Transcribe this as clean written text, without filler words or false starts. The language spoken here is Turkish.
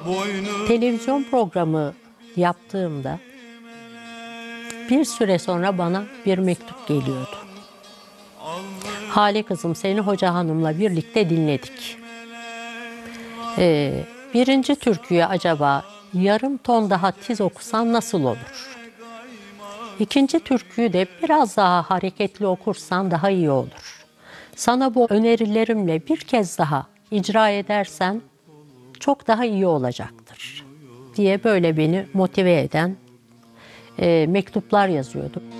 Televizyon programı yaptığımda bir süre sonra bana bir mektup geliyordu. Hale kızım, seni hoca hanımla birlikte dinledik. Birinci türküyü acaba yarım ton daha tiz okusan nasıl olur? İkinci türküyü de biraz daha hareketli okursan daha iyi olur. Sana bu önerilerimle bir kez daha icra edersen çok daha iyi olacaktır diye böyle beni motive eden mektuplar yazıyordu.